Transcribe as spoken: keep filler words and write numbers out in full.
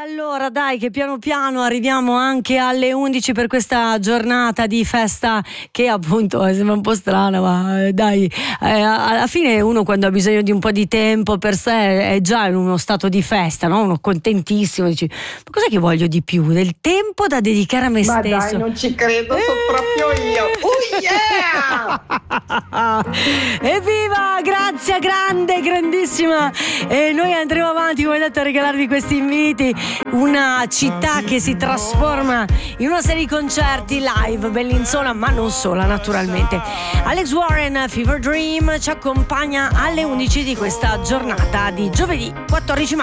Allora dai che piano piano arriviamo anche alle undici per questa giornata di festa che appunto eh, sembra un po' strana, ma eh, dai, eh, alla fine uno quando ha bisogno di un po' di tempo per sé è già in uno stato di festa, no? Uno contentissimo, dici ma cos'è che voglio di più? Del tempo da dedicare a me Ma stesso. dai, non ci credo, sono proprio io. Oh yeah! Evviva, grazie grande, grandissima. E noi andremo avanti, come detto, a regalarvi questi inviti. Una città che si trasforma in una serie di concerti live, Bellinzona, ma non sola naturalmente. Alex Warren, Fever Dream, ci accompagna alle undici di questa giornata di giovedì quattordici maggio.